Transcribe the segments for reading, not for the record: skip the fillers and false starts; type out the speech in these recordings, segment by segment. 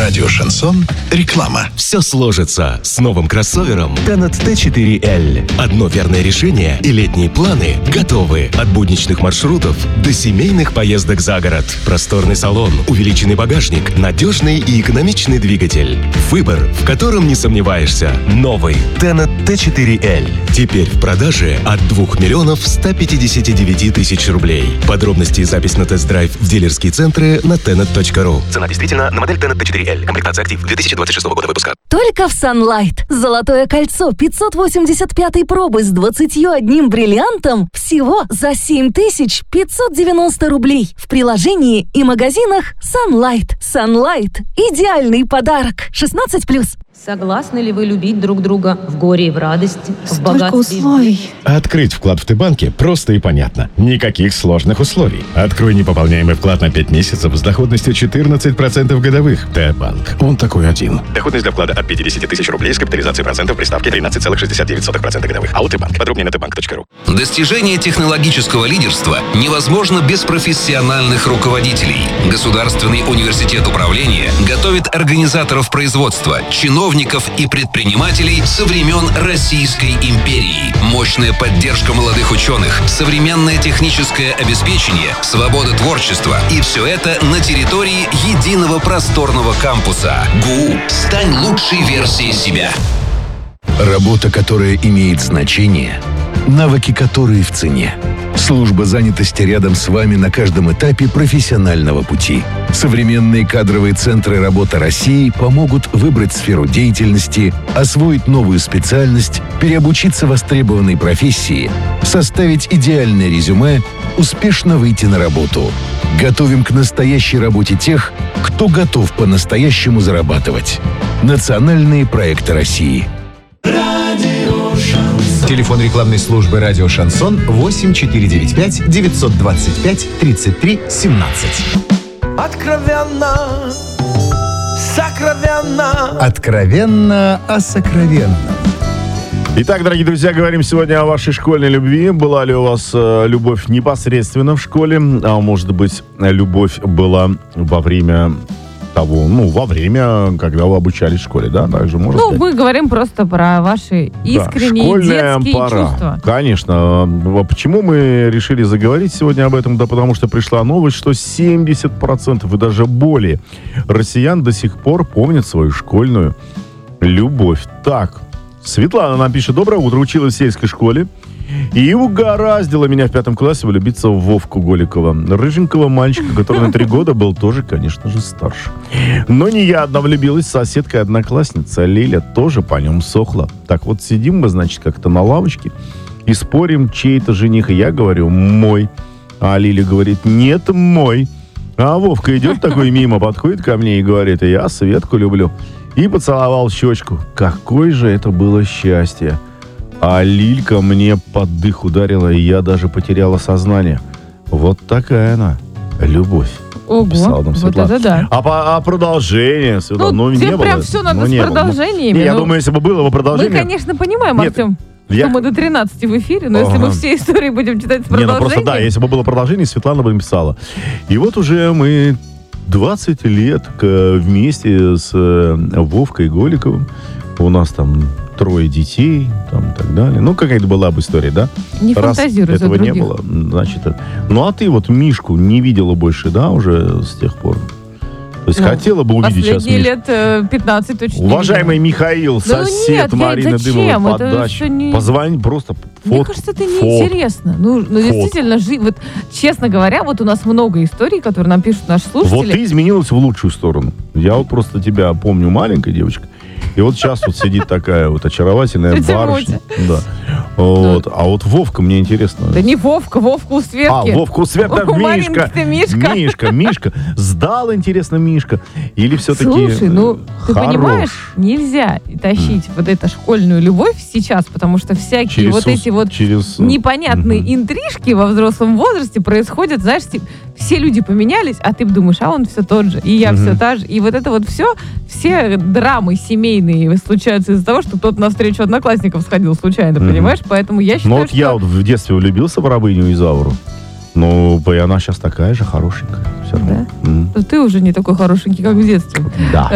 Радио «Шансон». Реклама. Все сложится с новым кроссовером Tenet T4L. Одно верное решение и летние планы готовы. От будничных маршрутов до семейных поездок за город. Просторный салон, увеличенный багажник, надежный и экономичный двигатель. Выбор, в котором не сомневаешься. Новый Tenet T4L. Теперь в продаже от 2 159 000 рублей. Подробности и запись на тест-драйв в дилерские центры на tenet.ru. Цена действительно на модель Tenet T4L. Комплектация «Актив» 2026 года выпуска. Только в Sunlight. Золотое кольцо 585 пробы с 21 бриллиантом всего за 7590 рублей. В приложении и магазинах Sunlight. Sunlight – идеальный подарок. 16+. Согласны ли вы любить друг друга в горе и в радости, в богатстве условий. Открыть вклад в Т-банке просто и понятно. Никаких сложных условий. Открой непополняемый вклад на 5 месяцев с доходностью 14% годовых. Т-банк. Он такой один. Доходность для вклада от 50 000 рублей с капитализацией процентов при ставке 13,69% годовых. АО «Т-банк». Подробнее на tbank.ru. Достижение технологического лидерства невозможно без профессиональных руководителей. Государственный университет управления готовит организаторов производства, чиновников и предпринимателей со времен Российской империи. Мощная поддержка молодых ученых, современное техническое обеспечение, свобода творчества. И все это на территории единого просторного кампуса. ГУ. Стань лучшей версией себя. Работа, которая имеет значение, навыки, которые в цене. Служба занятости рядом с вами на каждом этапе профессионального пути. Современные кадровые центры работы России помогут выбрать сферу деятельности, освоить новую специальность, переобучиться востребованной профессии, составить идеальное резюме, успешно выйти на работу. Готовим к настоящей работе тех, кто готов по-настоящему зарабатывать. Национальные проекты России. Телефон рекламной службы «Радио Шансон» 8495 925 33 17. Откровенно, сокровенно. Откровенно о сокровенном. Итак, дорогие друзья, говорим сегодня о вашей школьной любви. Была ли у вас любовь непосредственно в школе? А может быть, любовь была во время того, во время, когда вы обучались в школе, да? Также можно сказать. Мы говорим просто про ваши искренние детские чувства. Конечно. Почему мы решили заговорить сегодня об этом? Да потому что пришла новость, что 70% и даже более россиян до сих пор помнят свою школьную любовь. Так, Светлана нам пишет: доброе утро, училась в сельской школе. И угораздило меня в 5 классе влюбиться в Вовку Голикова, рыженького мальчика, который на 3 года был тоже, конечно же, старше. Но не я одна влюбилась, соседка-одноклассница Лиля тоже по нем сохла. Так вот сидим мы, значит, как-то на лавочке и спорим, чей-то жених. И я говорю: мой. А Лиля говорит: нет, мой. А Вовка идет такой мимо, подходит ко мне и говорит: я Светку люблю. И поцеловал щечку. Какое же это было счастье. А Лилька мне под дых ударила, и я даже потеряла сознание. Вот такая она, любовь. Ого, вот это да. А продолжение, Светлана, тебе не прям было. все надо с продолжениями. Я думаю, если бы было бы продолжение... Мы, конечно, понимаем, Артем, что мы до 13 в эфире, но если мы все истории будем читать с продолжением... просто да, если бы было продолжение, Светлана бы написала. И вот уже мы 20 лет вместе с Вовкой Голиковым. У нас там 3 детей, там и так далее. Какая-то была бы история, да? Не фантазируй за других. Этого не было, значит... А ты вот Мишку не видела больше, да, уже с тех пор? То есть хотела бы увидеть сейчас Мишку? Последние лет 15 точно. Уважаемый Михаил, сосед Марины Дымовой, подача. Позвони, просто фотку. Мне кажется, это неинтересно. Действительно, вот, честно говоря, вот у нас много историй, которые нам пишут наши слушатели. Вот ты изменилась в лучшую сторону. Я вот просто тебя помню маленькой девочкой. И вот сейчас вот сидит такая вот очаровательная барышня. Да. Вот. А вот Вовка, мне интересно. Да не Вовка, Вовка у Светки. Вовка у Светки, Мишка. Сдал, интересно, Мишка. Или все-таки Слушай, ты понимаешь, нельзя тащить вот эту школьную любовь сейчас, потому что всякие непонятные интрижки во взрослом возрасте происходят, знаешь, все люди поменялись, а ты думаешь, а он все тот же, и я все та же. И вот это вот все драмы семейные случаются из-за того, что кто-то на встречу одноклассников сходил случайно, понимаешь? Поэтому я считаю, я вот в детстве влюбился в Рабыню Изауру. И она сейчас такая же хорошенькая. Да? То ты уже не такой хорошенький, как в детстве. Да.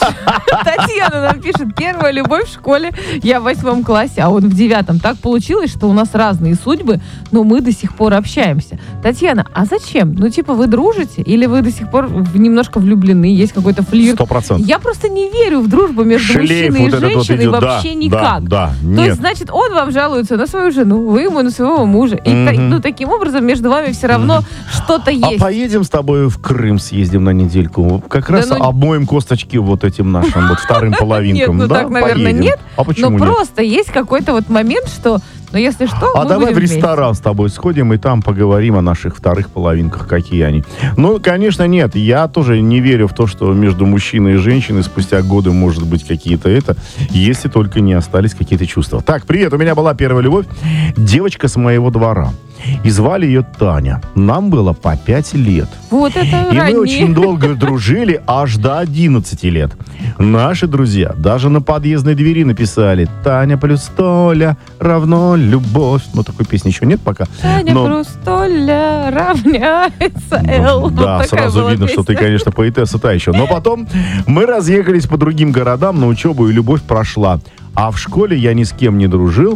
Татьяна нам пишет: первая любовь в школе, я в 8 классе, а он в 9. Так получилось, что у нас разные судьбы, но мы до сих пор общаемся. Татьяна, а зачем? Ну, типа, вы дружите? Или вы до сих пор немножко влюблены? Есть какой-то флирт? 100%. Я просто не верю в дружбу между мужчиной и женщиной вообще никак. Да, То есть, значит, он вам жалуется на свою жену, вы ему на своего мужа. И таким образом между вами все равно что-то есть. А поедем с тобой в Крым, съездим на недельку. Как раз обмоем косточки вот этим нашим вот вторым половинкам. Нет, так, наверное, нет. А почему но нет? Просто есть какой-то вот момент, что, если что, А мы давай будем в ресторан с тобой сходим и там поговорим о наших вторых половинках, какие они. Ну, конечно, нет. Я тоже не верю в то, что между мужчиной и женщиной спустя годы может быть какие-то если только не остались какие-то чувства. Так, привет, у меня была первая любовь. Девочка с моего двора. И звали ее Таня. Нам было по 5 лет. Вот это И ранее. мы очень долго дружили, аж до 11 лет. Наши друзья даже на подъездной двери написали: Таня плюс Толя равно любовь. Ну, такой песни еще нет пока. Таня плюс Толя равняется Л. Да, Вот такая сразу была видно, песня. что ты, конечно, поэтесса та еще. Но потом мы разъехались по другим городам на учебу, и любовь прошла. А в школе я ни с кем не дружил,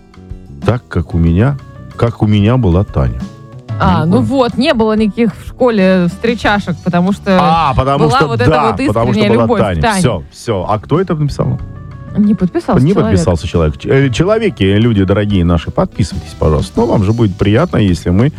так как у меня была Таня. Ну вот, не было никаких в школе встречашек, потому что потому была что вот эта вот потому что искренняя была любовь к Таня. Тане. Все. А кто это написал? Не подписался Не человек. подписался человек. Человеки, люди дорогие наши, подписывайтесь, пожалуйста. Ну, вам же будет приятно, если мы,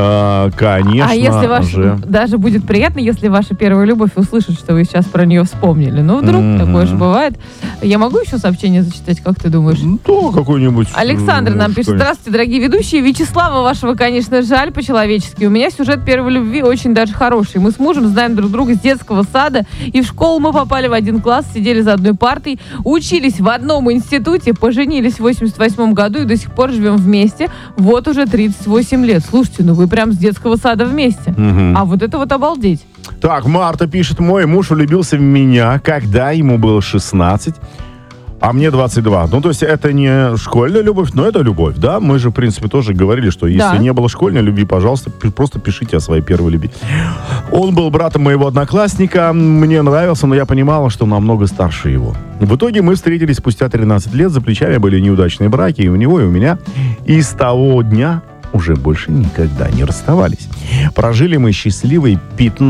конечно А если даже будет приятно, если ваша первая любовь услышит, что вы сейчас про нее вспомнили. Ну, вдруг такое же бывает. Я могу еще сообщение зачитать, как ты думаешь? Ну, какой-нибудь... Александр нам пишет: здравствуйте, дорогие ведущие. Вячеслава вашего, конечно, жаль по-человечески. У меня сюжет первой любви очень даже хороший. Мы с мужем знаем друг друга с детского сада, и в школу мы попали в один класс, сидели за одной партой, учились в одном институте, поженились в 88 году и до сих пор живем вместе. Вот уже 38 лет. Слушайте, вы прям с детского сада вместе. А вот это вот обалдеть. Так, Марта пишет: мой муж влюбился в меня, когда ему было 16, а мне 22. Ну, то есть это не школьная любовь, но это любовь, да? Мы же, в принципе, тоже говорили, что если не было школьной любви, пожалуйста, просто пишите о своей первой любви. Он был братом моего одноклассника, мне нравился, но я понимала, что намного старше его. В итоге мы встретились спустя 13 лет, за плечами были неудачные браки, и у него, и у меня. И с того дня уже больше никогда не расставались. Прожили мы счастливые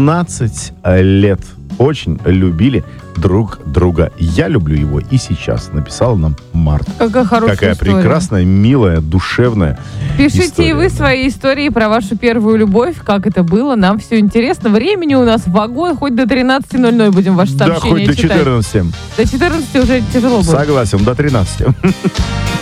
15 лет. Очень любили друг друга. Я люблю его и сейчас, написала нам Марта. Какая хорошая Какая история. Прекрасная, милая, душевная Пишите история. и вы свои истории про вашу первую любовь, как это было. Нам все интересно. Времени у нас вагон, хоть до 13:00 будем ваши сообщения Да, хоть до читать. 14. До 14 уже тяжело будет. Согласен, до 13.